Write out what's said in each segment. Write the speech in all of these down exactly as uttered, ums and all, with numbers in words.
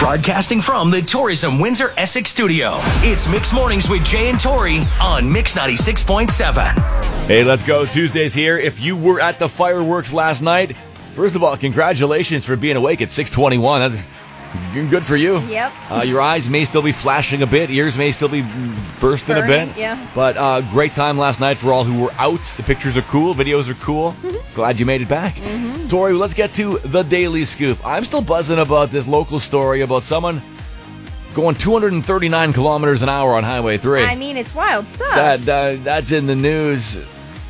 Broadcasting from the Tourism Windsor Essex studio, it's Mix Mornings with Jay and Tori on Mix ninety-six point seven. Hey, let's go. Tuesday's here. If you were at the fireworks last night, first of all, congratulations for being awake at six twenty-one. That's good for you. Yep. Uh, your eyes may still be flashing a bit. Ears may still be bursting Burning, a bit. yeah. But uh, great time last night for all who were out. The pictures are cool. Videos are cool. Mm-hmm. Glad you made it back. Mm-hmm. Tori, let's get to the Daily Scoop. I'm still buzzing about this local story about someone going two hundred thirty-nine kilometers an hour on Highway three. I mean, it's wild stuff. That uh, That's in the news.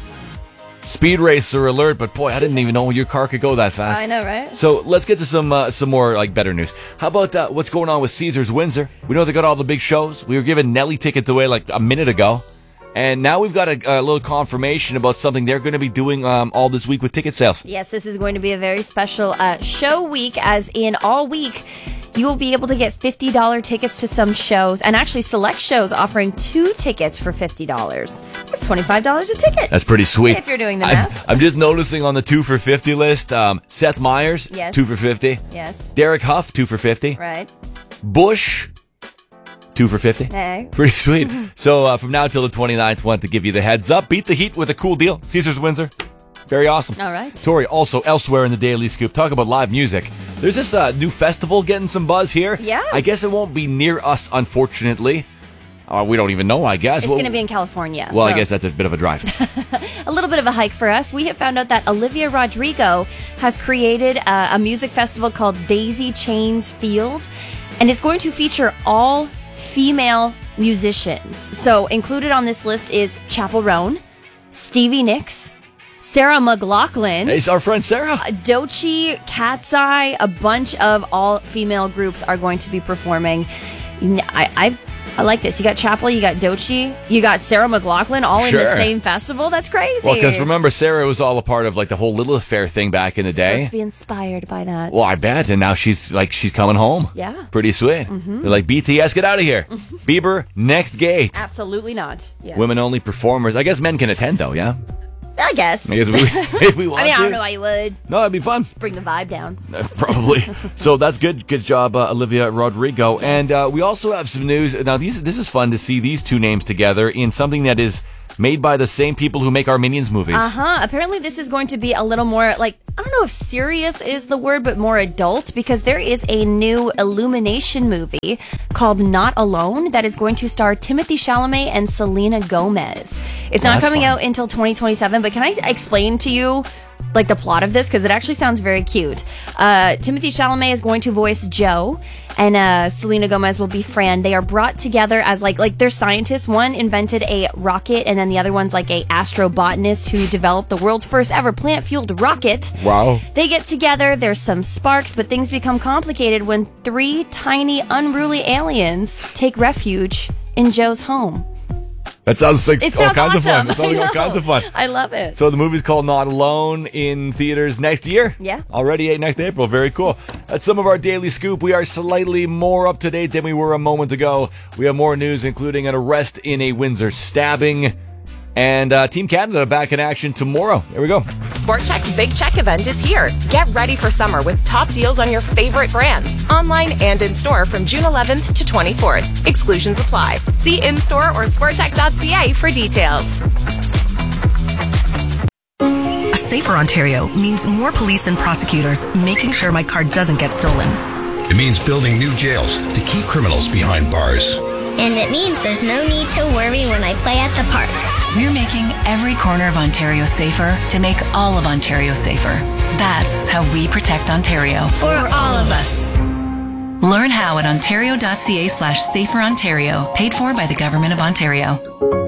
Speed racer alert, but boy, I didn't even know your car could go that fast. I know, right? So let's get to some uh, some more like better news. How about uh, what's going on with Caesars Windsor? We know they got all the big shows. We were giving Nelly tickets away like a minute ago, and now we've got a, a little confirmation about something they're going to be doing um, all this week with ticket sales. Yes, this is going to be a very special uh, show week, as in all week you will be able to get fifty dollars tickets to some shows, and actually select shows offering two tickets for fifty dollars. That's twenty-five dollars a ticket. That's pretty sweet. If you're doing the math. I'm, I'm just noticing on the two for fifty list, um, Seth Meyers, yes. two for fifty. Yes. Derek Huff, two for fifty. Right. Bush, two for fifty. Hey. Pretty sweet. So uh, from now till the twenty-ninth, want to give you the heads up. Beat the heat with a cool deal. Caesars Windsor. Very awesome. All right. Tori, also elsewhere in the Daily Scoop, talk about live music. There's this uh, new festival getting some buzz here. Yeah. I guess it won't be near us, unfortunately. Uh, we don't even know, I guess. It's well, going to be in California. Well, so. I guess that's a bit of a drive. A little bit of a hike for us. We have found out that Olivia Rodrigo has created uh, a music festival called Daisy Chains Field, and it's going to feature all female musicians. So included on this list is Chappell Roan, Stevie Nicks, Sarah McLachlan. Hey, it's our friend Sarah. Doechii, Cat's Eye, a bunch of all-female groups are going to be performing. I, I I like this. You got Chappell, you got Doechii, you got Sarah McLachlan, all Sure. in the same festival. That's crazy. Well, because remember, Sarah was all a part of like the whole Little Affair thing back in the day. Supposed to be inspired by that. Well, I bet. And now she's like, she's coming home. Yeah. Pretty sweet. Mm-hmm. They're like, B T S, get out of here. Bieber, next gate. Absolutely not. Yeah. Women only performers. I guess men can attend though, yeah? I guess. I guess we, if we want I mean, I to. don't know why you would. No, it'd be fun. Bring the vibe down. Uh, probably. So that's good. Good job, uh, Olivia Rodrigo. Yes. And uh, we also have some news. Now, these this is fun to see these two names together in something that is made by the same people who make our Minions movies. Uh-huh. Apparently this is going to be a little more, like, I don't know if serious is the word, but more adult, because there is a new Illumination movie called Not Alone that is going to star Timothy Chalamet and Selena Gomez. It's not That's coming fun. out until twenty twenty-seven, but can I explain to you like the plot of this? Because it actually sounds very cute. Uh, Timothy Chalamet is going to voice Joe, and uh, Selena Gomez will be Fran. They are brought together as like like they're scientists. One invented a rocket, and then the other one's like a astrobotanist who developed the world's first ever plant-fueled rocket. Wow. They get together. There's some sparks, but things become complicated when three tiny, unruly aliens take refuge in Joe's home. That sounds like It all sounds kinds awesome. of fun. It sounds like all I know. kinds of fun. I love it. So the movie's called Not Alone in theaters next year. Yeah. Already next April. Very cool. That's some of our Daily Scoop. We are slightly more up to date than we were a moment ago. We have more news, including an arrest in a Windsor stabbing. And uh, Team Canada back in action tomorrow. Here we go. Sport Chek's Big Check event is here. Get ready for summer with top deals on your favorite brands. Online and in store from June eleventh to twenty-fourth. Exclusions apply. See in-store or sport chek dot c a for details. A safer Ontario means more police and prosecutors making sure my car doesn't get stolen. It means building new jails to keep criminals behind bars. And it means there's no need to worry when I play at the park. We're making every corner of Ontario safer to make all of Ontario safer. That's how we protect Ontario. For all of us. Learn how at ontario.ca slash safer Ontario. Paid for by the Government of Ontario.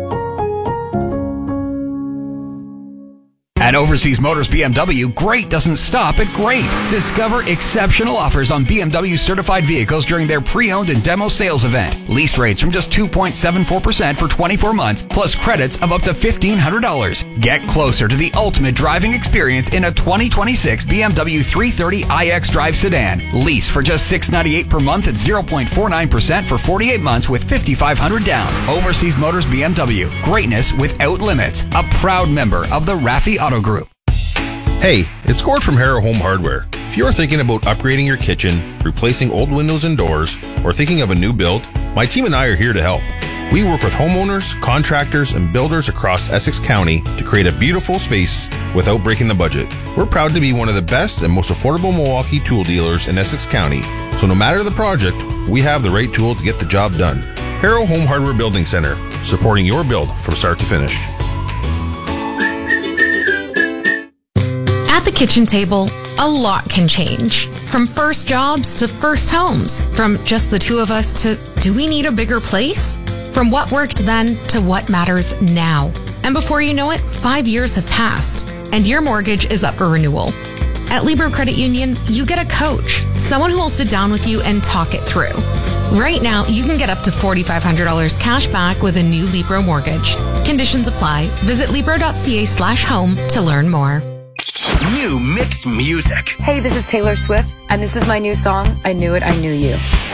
At Overseas Motors B M W, great doesn't stop at great. Discover exceptional offers on B M W certified vehicles during their pre-owned and demo sales event. Lease rates from just two point seven four percent for twenty-four months, plus credits of up to fifteen hundred dollars. Get closer to the ultimate driving experience in a twenty twenty-six B M W three thirty i X Drive sedan. Lease for just six hundred ninety-eight dollars per month at zero point four nine percent for forty-eight months with fifty-five hundred dollars down. Overseas Motors B M W. Greatness without limits. A proud member of the Raffi Auto Group. Hey, it's Gord from Harrow Home Hardware. If you're thinking about upgrading your kitchen, replacing old windows and doors, or thinking of a new build, my team and I are here to help. We work with homeowners, contractors, and builders across Essex County to create a beautiful space without breaking the budget. We're proud to be one of the best and most affordable Milwaukee tool dealers in Essex County, so no matter the project, we have the right tool to get the job done. Harrow Home Hardware Building Center, supporting your build from start to finish. At the kitchen table, a lot can change. From first jobs to first homes. From just the two of us to do we need a bigger place? From what worked then to what matters now. And before you know it, five years have passed and your mortgage is up for renewal. At Libro Credit Union, you get a coach, someone who will sit down with you and talk it through. Right now, you can get up to four thousand five hundred dollars cash back with a new Libro mortgage. Conditions apply. Visit Libro.ca slash home to learn more. New mixed music. Hey, this is Taylor Swift, and this is my new song, I Knew It, I Knew You.